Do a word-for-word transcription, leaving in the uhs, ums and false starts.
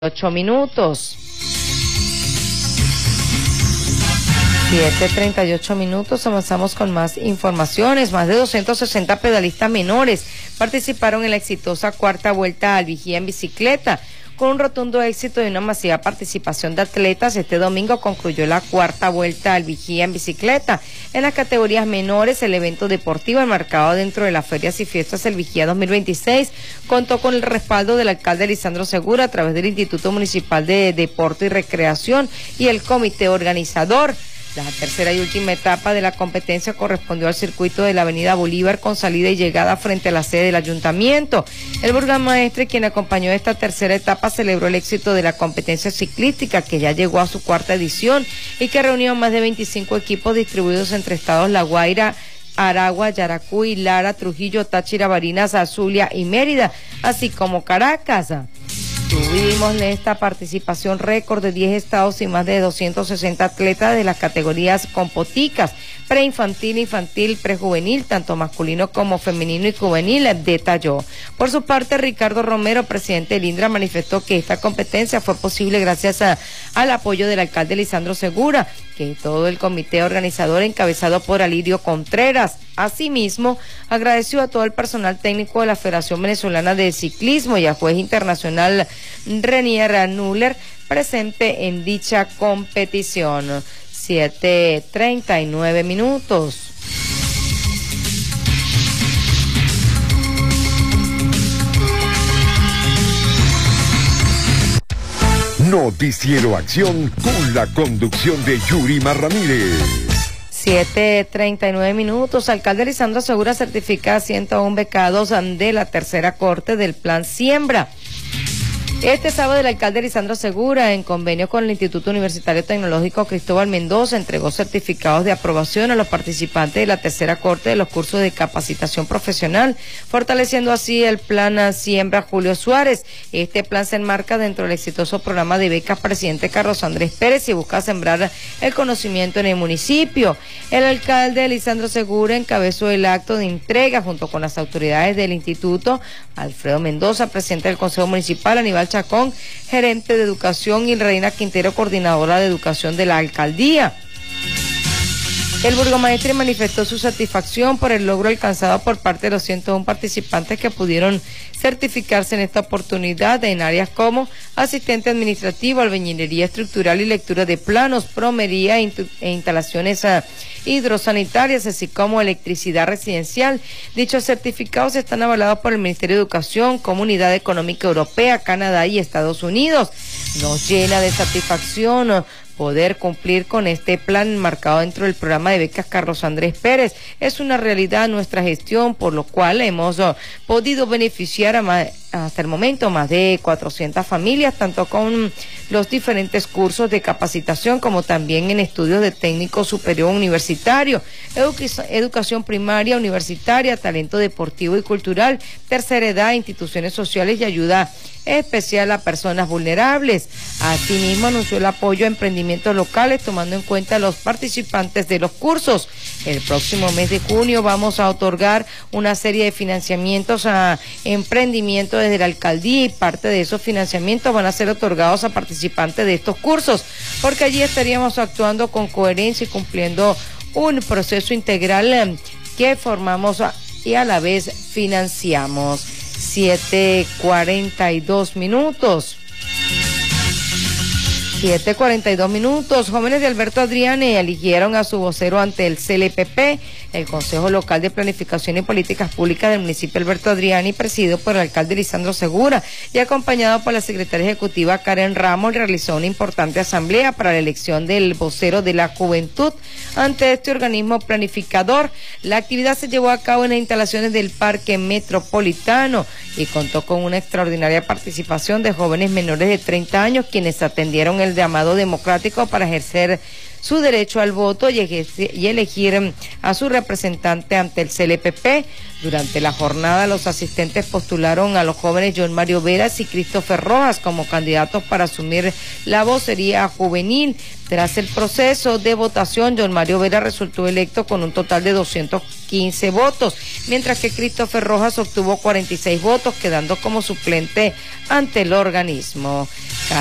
Ocho minutos. siete treinta y ocho minutos, avanzamos con más informaciones. Más de doscientos sesenta pedalistas menores participaron en la exitosa cuarta vuelta al Vigía en bicicleta. Con un rotundo éxito y una masiva participación de atletas, este domingo concluyó la cuarta vuelta al Vigía en bicicleta. En las categorías menores, el evento deportivo enmarcado dentro de las ferias y fiestas del Vigía dos mil veintiséis contó con el respaldo del alcalde Lisandro Segura a través del Instituto Municipal de Deporte y Recreación y el comité organizador. La tercera y última etapa de la competencia correspondió al circuito de la avenida Bolívar con salida y llegada frente a la sede del ayuntamiento. El burgomaestre, quien acompañó esta tercera etapa, celebró el éxito de la competencia ciclística, que ya llegó a su cuarta edición y que reunió más de veinticinco equipos distribuidos entre estados La Guaira, Aragua, Yaracuy, Lara, Trujillo, Táchira, Barinas, Zulia y Mérida, así como Caracas. Tuvimos esta participación récord de diez estados y más de doscientos sesenta atletas de las categorías compoticas, preinfantil, infantil, prejuvenil, tanto masculino como femenino y juvenil, detalló. Por su parte, Ricardo Romero, presidente del INDRA, manifestó que esta competencia fue posible gracias a, al apoyo del alcalde Lisandro Segura, que todo el comité organizador encabezado por Alirio Contreras. Asimismo, agradeció a todo el personal técnico de la Federación Venezolana de Ciclismo y al juez internacional Renier Nuller, presente en dicha competición. siete treinta y nueve minutos. Noticiero Acción con la conducción de Yurima Ramírez. siete treinta y nueve minutos. Alcalde Lisandro Segura certifica a ciento uno becados de la tercera corte del Plan Siembra. Este sábado el alcalde Lisandro Segura, en convenio con el Instituto Universitario Tecnológico Cristóbal Mendoza, entregó certificados de aprobación a los participantes de la tercera corte de los cursos de capacitación profesional, fortaleciendo así el Plan Siembra Julio Suárez. Este plan se enmarca dentro del exitoso programa de becas Presidente Carlos Andrés Pérez y busca sembrar el conocimiento en el municipio. El alcalde Lisandro Segura encabezó el acto de entrega junto con las autoridades del instituto, Alfredo Mendoza, presidente del Consejo Municipal, Aníbal Chacón, gerente de educación, y Reina Quintero, coordinadora de educación de la alcaldía. El burgomaestre manifestó su satisfacción por el logro alcanzado por parte de los ciento uno participantes que pudieron certificarse en esta oportunidad en áreas como asistente administrativo, albañilería estructural y lectura de planos, plomería e instalaciones uh, hidrosanitarias, así como electricidad residencial. Dichos certificados están avalados por el Ministerio de Educación, Comunidad Económica Europea, Canadá y Estados Unidos. Nos llena de satisfacción uh, poder cumplir con este plan marcado dentro del programa de becas Carlos Andrés Pérez. Es una realidad nuestra gestión, por lo cual hemos uh, podido beneficiar a más, hasta el momento más de cuatrocientas familias, tanto con los diferentes cursos de capacitación como también en estudios de técnico superior universitario, educ- educación primaria, universitaria, talento deportivo y cultural, tercera edad, instituciones sociales y ayuda especial a personas vulnerables. Asimismo, anunció el apoyo a emprendimientos locales, tomando en cuenta a los participantes de los cursos. El próximo mes de junio vamos a otorgar una serie de financiamientos a emprendimientos desde la alcaldía, y parte de esos financiamientos van a ser otorgados a participantes de estos cursos, porque allí estaríamos actuando con coherencia y cumpliendo un proceso integral que formamos y a la vez financiamos. siete cuarenta y dos minutos. siete cuarenta y dos minutos. Jóvenes de Alberto Adriani eligieron a su vocero ante el C L P P, el Consejo Local de Planificación y Políticas Públicas del municipio Alberto Adriani, presidido por el alcalde Lisandro Segura y acompañado por la secretaria ejecutiva Karen Ramos, realizó una importante asamblea para la elección del vocero de la juventud ante este organismo planificador. La actividad se llevó a cabo en las instalaciones del Parque Metropolitano y contó con una extraordinaria participación de jóvenes menores de treinta años, quienes atendieron el llamado democrático para ejercer su derecho al voto y, y elegir a su representante ante el C L P P. Durante la jornada, los asistentes postularon a los jóvenes John Mario Veras y Christopher Rojas como candidatos para asumir la vocería juvenil. Tras el proceso de votación, John Mario Veras resultó electo con un total de doscientos quince votos, mientras que Christopher Rojas obtuvo cuarenta y seis votos, quedando como suplente ante el organismo.